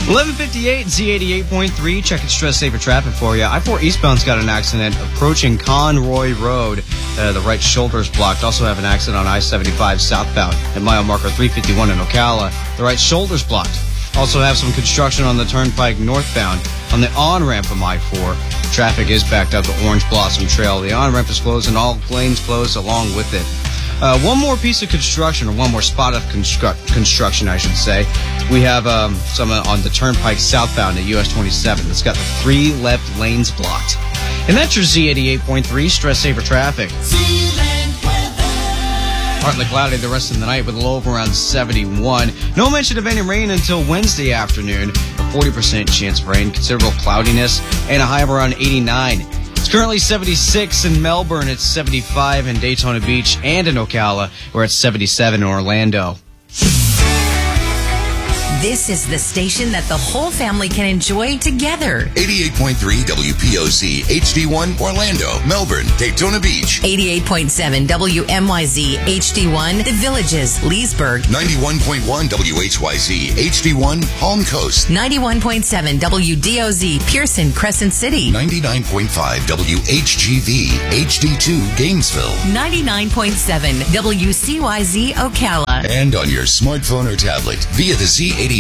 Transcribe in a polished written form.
11:58 Z88.3. Checking stress saver traffic for you. I-4 eastbound's got an accident approaching Conroy Road. The right shoulder's blocked. Also have an accident on I-75 southbound at mile marker 351 in Ocala. The right shoulder's blocked. Also have some construction on the Turnpike northbound on the on-ramp from I-4. Traffic is backed up to Orange Blossom Trail. The on-ramp is closed and all lanes closed along with it. One more piece of construction, or one more spot of construction, I should say. We have some on the Turnpike southbound at US 27. It's got the 3 left lanes blocked. And that's your Z88.3 stress saver traffic. Partly cloudy the rest of the night with a low of around 71. No mention of any rain until Wednesday afternoon. A 40% chance of rain, considerable cloudiness, and a high of around 89. It's currently 76 in Melbourne. It's 75 in Daytona Beach and in Ocala, where it's 77 in Orlando. This is the station that the whole family can enjoy together. 88.3 WPOC, HD1, Orlando, Melbourne, Daytona Beach. 88.7 WMYZ, HD1, The Villages, Leesburg. 91.1 WHYZ, HD1, Palm Coast. 91.7 WDOZ, Pearson, Crescent City. 99.5 WHGV, HD2, Gainesville. 99.7 WCYZ, Ocala. And on your smartphone or tablet via the Z88